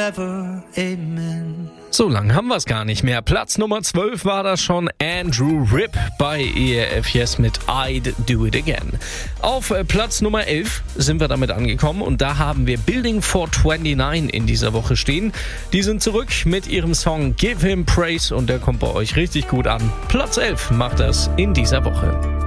forever, amen. So lang haben wir es gar nicht mehr. Platz Nummer 12 war das schon, Andrew Ripp bei ERF Yes mit I'd Do It Again. Auf Platz Nummer 11 sind wir damit angekommen und da haben wir Building 429 in dieser Woche stehen. Die sind zurück mit ihrem Song Give Him Praise und der kommt bei euch richtig gut an. Platz 11 macht das in dieser Woche.